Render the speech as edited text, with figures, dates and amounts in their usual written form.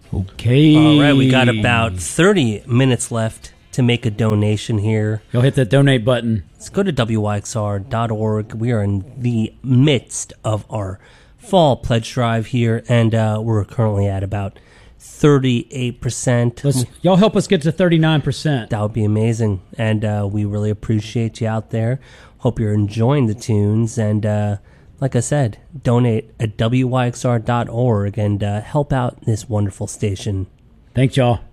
Okay. All right, we got about 30 minutes left to make a donation here. Go hit that donate button. Let's go to wyxr.org. We are in the midst of our fall pledge drive here, and we're currently at about 38%. Y'all help us get to 39%. That would be amazing, and we really appreciate you out there. Hope you're enjoying the tunes, and like I said, donate at wyxr.org and help out this wonderful station. Thanks, y'all.